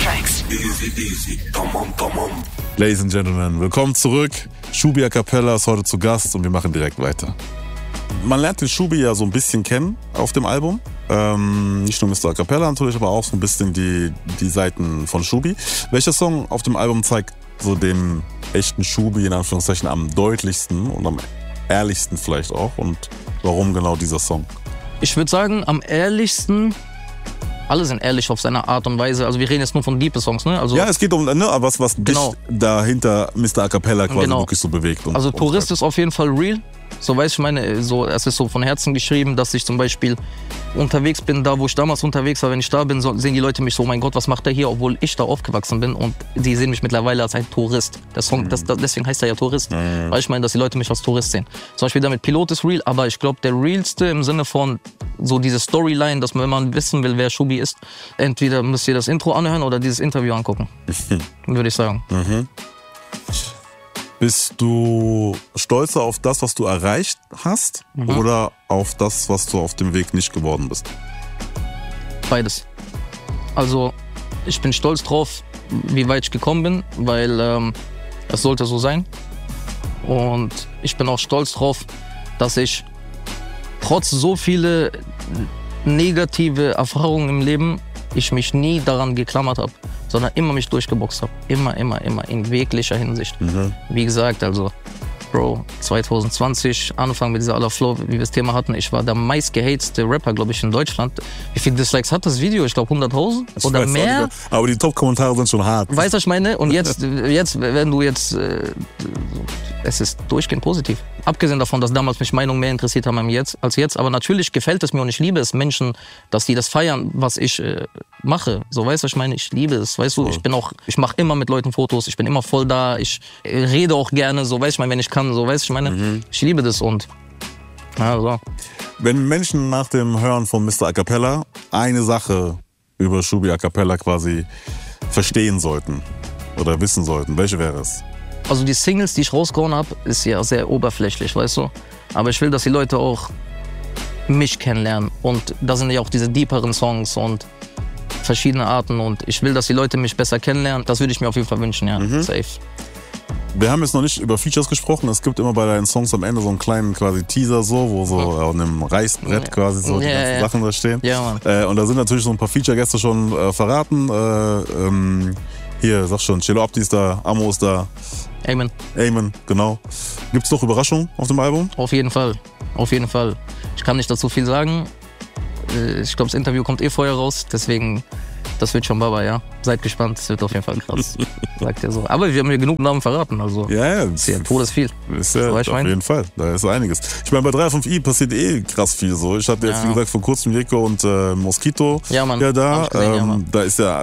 tracks. Easy, come on. Ladies and Gentlemen, willkommen zurück. Shubi A Cappella ist heute zu Gast und wir machen direkt weiter. Man lernt den Shubi ja so ein bisschen kennen auf dem Album. Nicht nur Mr. A Cappella natürlich, aber auch so ein bisschen die Seiten von Shubi. Welcher Song auf dem Album zeigt so den echten Shubi in Anführungszeichen am deutlichsten und am ehrlichsten vielleicht auch? Und warum genau dieser Song? Ich würde sagen, am ehrlichsten, alle sind ehrlich auf seine Art und Weise. Also wir reden jetzt nur von deepe Songs, ne? Also, ja, es geht um was genau. dich dahinter Mr. A Cappella quasi genau. wirklich so bewegt. Und also Tourist ist auf jeden Fall real. So, weißt du, ich meine, so, es ist so von Herzen geschrieben, dass ich zum Beispiel unterwegs bin, da wo ich damals unterwegs war. Wenn ich da bin, sehen die Leute mich so, mein Gott, was macht der hier? Obwohl ich da aufgewachsen bin und die sehen mich mittlerweile als ein Tourist. Der Song, deswegen heißt er ja Tourist. Weil ich meine, dass die Leute mich als Tourist sehen. Zum Beispiel damit Pilot ist real, aber ich glaube, der realste im Sinne von so diese Storyline, dass man, wenn man wissen will, wer Shubi ist, entweder müsst ihr das Intro anhören oder dieses Interview angucken. Würde ich sagen. Bist du stolzer auf das, was du erreicht hast, oder auf das, was du auf dem Weg nicht geworden bist? Beides. Also ich bin stolz drauf, wie weit ich gekommen bin, weil es sollte so sein. Und ich bin auch stolz drauf, dass ich trotz so viele negative Erfahrungen im Leben, ich mich nie daran geklammert habe, sondern immer mich durchgeboxt habe. Immer, in jeglicher Hinsicht. Wie gesagt, also, Bro, 2020, Anfang mit dieser aller Flow, wie wir das Thema hatten, ich war der meistgehateste Rapper, glaube ich, in Deutschland. Wie viele Dislikes hat das Video? Ich glaube 100.000 oder mehr. Aber die Top-Kommentare sind schon hart. Weißt du, was ich meine? Und jetzt wenn du jetzt, es ist durchgehend positiv. Abgesehen davon, dass damals mich Meinungen mehr interessiert haben als jetzt. Aber natürlich gefällt es mir und ich liebe es, Menschen, dass die das feiern, was ich mache. So, weißt du, was ich meine? Ich liebe es. Weißt du, ich mache immer mit Leuten Fotos, ich bin immer voll da, ich rede auch gerne, so, weißt du, ich meine, wenn ich kann, so, weißt du, ich meine, ich liebe das und, ja, so. Wenn Menschen nach dem Hören von Mr. A Cappella eine Sache über Shubi A Cappella quasi verstehen sollten oder wissen sollten, welche wäre es? Also die Singles, die ich rausgehauen habe, ist ja sehr oberflächlich, weißt du. Aber ich will, dass die Leute auch mich kennenlernen. Und da sind ja auch diese deeperen Songs und verschiedene Arten. Und ich will, dass die Leute mich besser kennenlernen. Das würde ich mir auf jeden Fall wünschen, ja. Safe. Wir haben jetzt noch nicht über Features gesprochen. Es gibt immer bei deinen Songs am Ende so einen kleinen quasi Teaser, wo so auf einem Reißbrett quasi so die ganzen Sachen da stehen. Ja, Mann. Und da sind natürlich so ein paar Feature-Gäste schon verraten. Hier, sag schon, Cello Abdi ist da, Amo ist da. Amen, genau. Gibt's noch Überraschungen auf dem Album? Auf jeden Fall. Ich kann nicht dazu viel sagen. Ich glaube, das Interview kommt vorher raus, deswegen, das wird schon Baba, ja. Seid gespannt, das wird auf jeden Fall krass, sagt er so. Aber wir haben ja genug Namen verraten, also. Ja. Ist ja todesviel. Ist ja, auf jeden Fall, da ist einiges. Ich meine, bei 3-5i passiert krass viel so. Ich hatte jetzt, wie gesagt, vor kurzem Jeko und Mosquito da. Gesehen, da ist ja...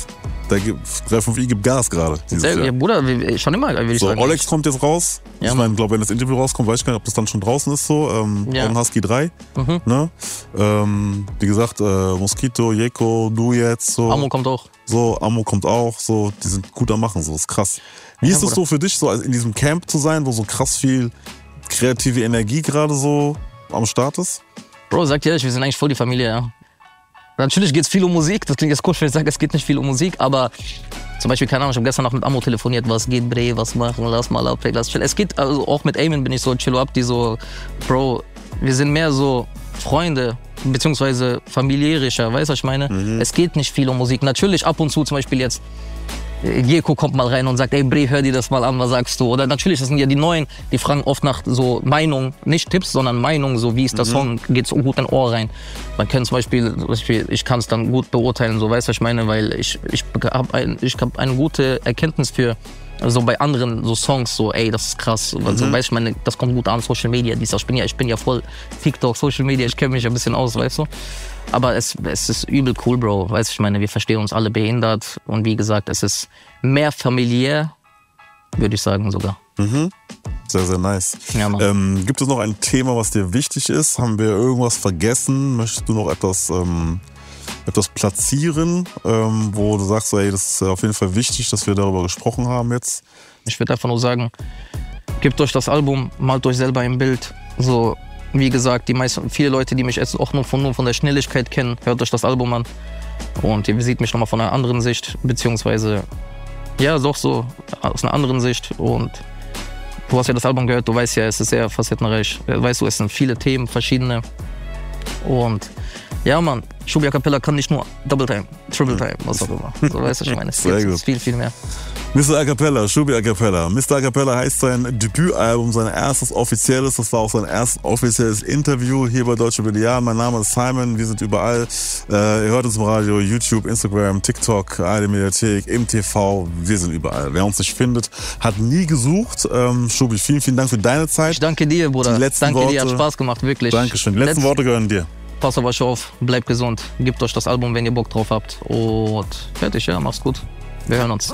3-5i gibt Gas gerade. Ja, Bruder, schon immer, würde ich sagen. Olex kommt jetzt raus. Ja, ich meine, glaube, wenn das Interview rauskommt, weiß ich gar nicht, ob das dann schon draußen ist. So. Husky 3. Ne? Wie gesagt, Mosquito, Jeko, du jetzt. So. Amo kommt auch. So, Amo kommt auch. So, die sind gut am Machen. So, ist krass. Wie ist es so für dich, so in diesem Camp zu sein, wo so krass viel kreative Energie gerade so am Start ist? Bro, sagt ehrlich, wir sind eigentlich voll die Familie, ja. Natürlich geht es viel um Musik, das klingt jetzt komisch, wenn ich sage, es geht nicht viel um Musik, aber zum Beispiel, keine Ahnung, ich habe gestern noch mit Amo telefoniert, was geht, Bre, was machen, lass mal ab, lass chill. Es geht, also auch mit Amen bin ich so, Cello Abdi, so, Bro, wir sind mehr so Freunde, beziehungsweise familiärischer, weißt du, was ich meine? Es geht nicht viel um Musik. Natürlich ab und zu, zum Beispiel jetzt, Jeko kommt mal rein und sagt, ey Bre, hör dir das mal an, was sagst du? Oder natürlich, das sind ja die Neuen, die fragen oft nach so Meinung, nicht Tipps, sondern Meinung, so wie ist der Song, geht so gut in Ohr rein. Man kann zum Beispiel, ich kann es dann gut beurteilen, so, weißt du, was ich meine, weil ich hab eine gute Erkenntnis für, also bei anderen so Songs, so, ey, das ist krass, also, weißt du, ich meine, das kommt gut an, Social Media, ich bin ja voll TikTok, Social Media, ich kenne mich ein bisschen aus, weißt du. Aber es ist übel cool, Bro. Weißt du, ich meine, wir verstehen uns alle behindert. Und wie gesagt, es ist mehr familiär, würde ich sagen sogar. Sehr, sehr nice. Ja, Mann. Gibt es noch ein Thema, was dir wichtig ist? Haben wir irgendwas vergessen? Möchtest du noch etwas platzieren, wo du sagst, ey, das ist auf jeden Fall wichtig, dass wir darüber gesprochen haben jetzt? Ich würde einfach nur sagen, gebt euch das Album, malt euch selber ein Bild. So, wie gesagt, viele Leute, die mich jetzt auch nur von der Schnelligkeit kennen, hört euch das Album an. Und ihr seht mich nochmal von einer anderen Sicht, beziehungsweise, ja, doch so aus einer anderen Sicht. Und du hast ja das Album gehört, du weißt ja, es ist sehr facettenreich. Weißt du, es sind viele Themen, verschiedene. Und ja, Mann, Shubi A Cappella kann nicht nur Double Time, Triple Time, was auch immer. So, weißt du, ich meine, es ist viel, viel mehr. Mr. A Cappella, Shubi A Cappella. Mr. A Cappella heißt sein Debütalbum, sein erstes offizielles. Das war auch sein erstes offizielles Interview hier bei Deutsche Medial. Mein Name ist Simon, wir sind überall. Ihr hört uns im Radio, YouTube, Instagram, TikTok, ARD Mediathek, im TV. Wir sind überall. Wer uns nicht findet, hat nie gesucht. Shubi, vielen, vielen Dank für deine Zeit. Ich danke dir, Bruder. Danke dir, hat Spaß gemacht, wirklich. Dankeschön. Die letzten Worte gehören dir. Passt auf euch auf, bleibt gesund, gebt euch das Album, wenn ihr Bock drauf habt. Und fertig, ja, macht's gut. Wir hören uns.